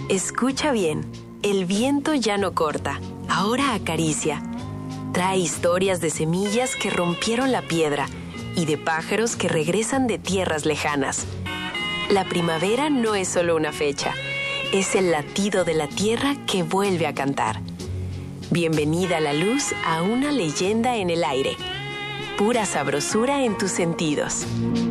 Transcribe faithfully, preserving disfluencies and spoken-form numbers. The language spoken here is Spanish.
Escucha bien, el viento ya no corta, ahora acaricia. Trae historias de semillas que rompieron la piedra y de pájaros que regresan de tierras lejanas. La primavera no es solo una fecha, es el latido de la tierra que vuelve a cantar. Bienvenida a la luz a una leyenda en el aire. Pura sabrosura en tus sentidos.